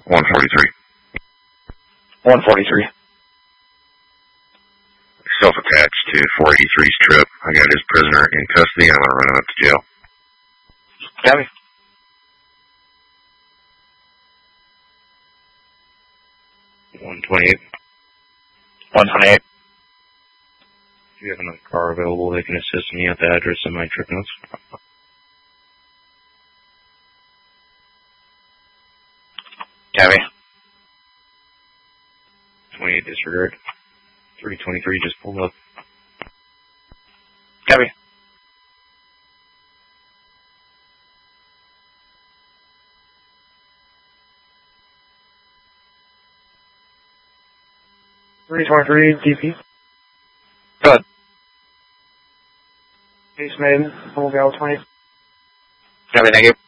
143. 143. Self-attached to 483's trip. I got his prisoner in custody. I'm going to run him up to jail. Copy. 128. 128. Do you have another car available that can assist me at the address of my trip notes? Copy. 28 disregard. 323 just pulled up. Copy. DP. Good. Case made. Full gal 20. Copy, thank you.